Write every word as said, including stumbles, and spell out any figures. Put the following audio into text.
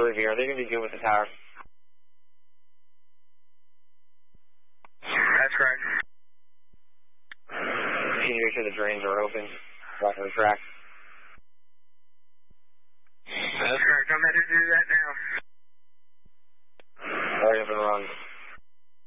Riviera. They're going to be good with the tower. That's correct. You can make sure the drains are open. Back on the track. That's correct. I'm going to do that now.